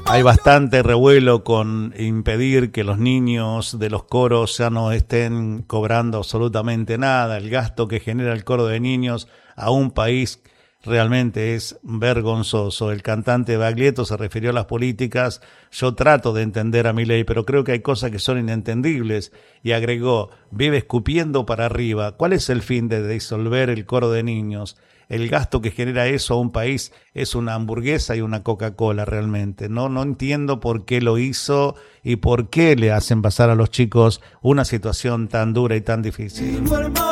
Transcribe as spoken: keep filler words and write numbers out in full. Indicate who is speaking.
Speaker 1: Hay bastante revuelo con impedir que los niños de los coros ya no estén cobrando absolutamente nada. El gasto que genera el coro de niños a un país realmente es vergonzoso. El cantante Baglietto se refirió a las políticas. Yo trato de entender a Milei, pero creo que hay cosas que son inentendibles. Y agregó, vive escupiendo para arriba. ¿Cuál es el fin de disolver el coro de niños? El gasto que genera eso a un país es una hamburguesa y una Coca-Cola realmente. No, no entiendo por qué lo hizo y por qué le hacen pasar a los chicos una situación tan dura y tan difícil.